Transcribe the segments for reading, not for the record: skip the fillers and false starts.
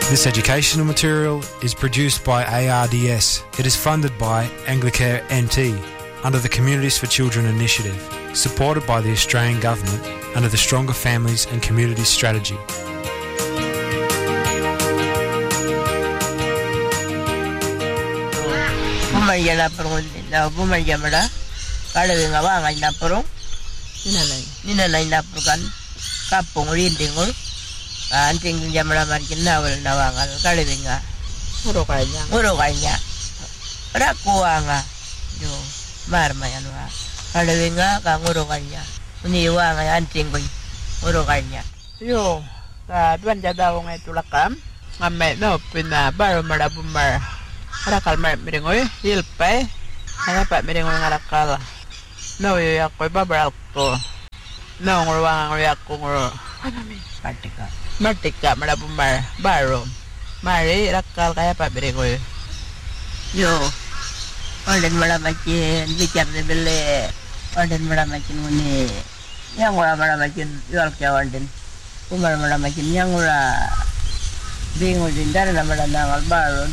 This educational material is produced by ARDS. It is funded by Anglicare NT under the Communities for Children initiative, supported by the Australian Government under the Stronger Families and Communities Strategy. Bumarya na bumarya mada kalawin nga ba ngay naparong ninanay napurukan kapong rindingol anting jamara markin nawal nawangal kalawin nga muro kanya rakuwa nga yo marma yan wa kalawin nga ka muro kanya uniwa nga anting koy muro kanya yo ka tuan jadaw nga tulakam ngamme no pina baro mada bumar rakal mar miringoy hilpay hanya pak miringoy ngarakal no yo yakoy babaral ko no ngurwang ako nguro martika mada bumar baro mari rakal kaya pak miringoy yo Ordan malamakin bicar de bele ordan malamakin muni yang ora malamakin yual kawarden umar malamakin yang ora bingo dindar na malanangal baron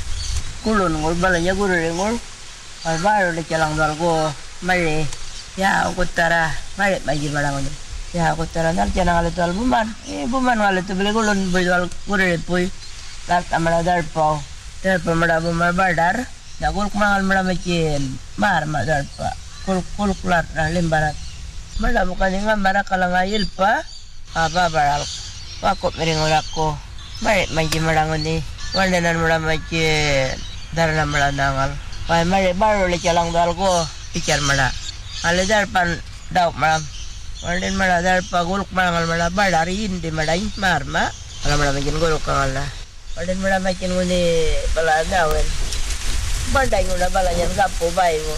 kulon ngol balanya guru ngol al baro le calang dalgo mari ya ukutara mari magi malangon ya ukutara nal canang ale tal buman buman wale tu bele kulon bejal guru pui lat amala dar pau ter pemada bumar badar da gol kumangal malamakin mar madar pa kul kulat na limbarat mala bukan nga marakalangayil pa aba baral pakop miringol ako mari magi malangon ni wandanan malamakin darna malanangal pai mari baro le calang dalgo pikir mala ale dar pan daw malam wanden mala dar pa guluk mangal mala badari indi madai marma ala mala makin guluk kangala wanden mala makin nguni bala dawen bandai ngula bala nyan gapo bai mo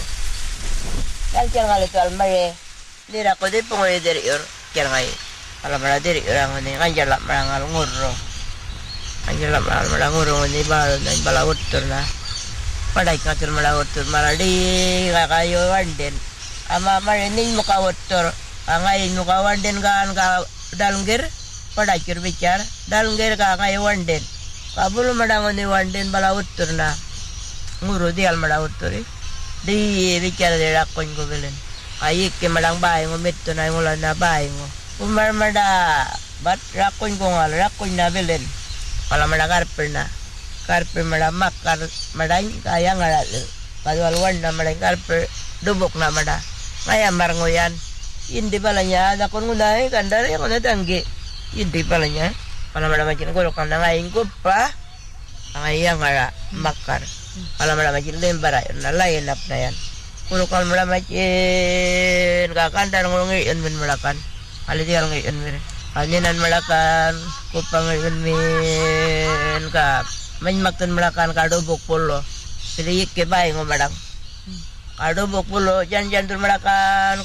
dal calang ale tal mari dira ko de pongoy deri yor calang ay ala mala deri orang nguni kanjala marangal ngurro kanjala marangal ngurro nguni bala utur na padai katul malautur maladi kakayo wanden ama marining muka utur angai muka wanden kan ka dalungir padai kir bicar dalungir ka angai wanden kabul madangon ni wanden balautur na nguru dial malauturi di bicar de rakon ko belen ayik ke madang bai ngomit to na ngulan na bai ngo umar mada bat rakon ko ngal rakon na belen pala madagar perna karpe mada makar madai kaya ngaral kalwalwan na madai karpe dubok na mada kaya marngoyan indi balanya ada kon ngunai kandar yang ona tangge indi balanya pala mada makin ko kan ngaing ko pa ngaya ngara makar pala mada makin lembara na lain nap na yan kulo kan mada makin kakandar ngulungi yon min malakan ali dial ngayon mir kanyenan malakan kupang ngayon min ka main makan melakan kado bokpolo sedikit ke bayi ngomadang kado bokpolo jangan tur melakan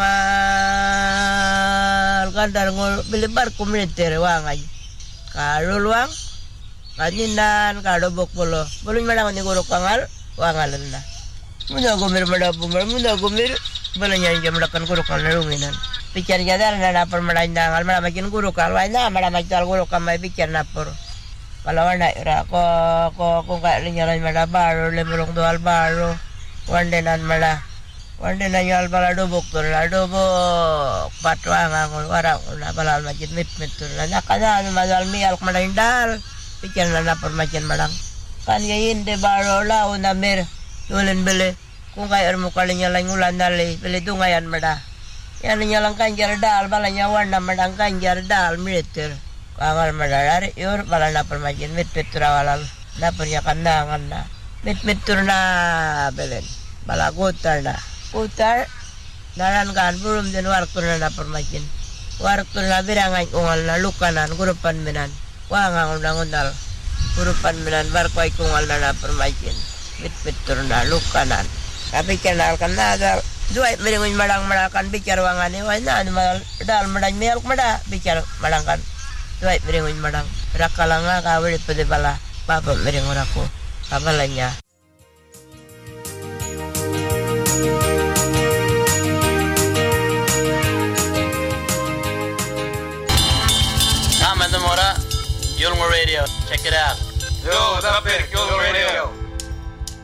kurukangal kandar ngol belibar komuniter wangai kado luang kanyinan kado bokpolo boleh madang ni kurukangal wangal na muna gumir madapumar muna gumir balanya jam melakan kurukangal runginan pikir jadar na napar madandang al malamakin kurukal wai na malamakin kurukal mai pikir napor kalau anak ira ko kaya linyalan mala baro le mulong doal baro wandenan nyal bala dobok tur la dobok patwa ngol wara na balal majid mit tur la nakada madal mial madindal pikir na por macen malang kan gayin de baro la una mer tulen bele kung kaya mo kalinyalan ngulan dali bele dungayan mada yan nyalang kanjar dal balanya warna madang kanjar dal meter kangal madalari yor balana permajin mit petrawalal na punya kandangan na mit tur na belen bala gutar daran kan belum den warkur na permajin warkur na birangan ungal na lukanan gurupan minan wangang undang-undal gurupan minan barkoy kungal na permajin mit tur na lukanan tapi kenal kan ada dua meringun madang bicar wangane wa na dal madang melk mada bicar madangkan dua meringun madang rakalanga kawel pede bala papa meringun aku kabalanya Yulma Radio. Check it out. Yo, what's up, Eric? Yo,